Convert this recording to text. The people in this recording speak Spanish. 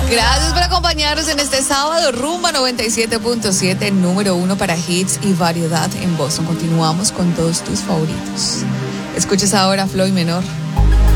Gracias por acompañarnos en este sábado. Rumba 97.7, número 1 para hits y variedad en Boston. Continuamos con todos tus favoritos. Escuchas ahora Floyd Menor.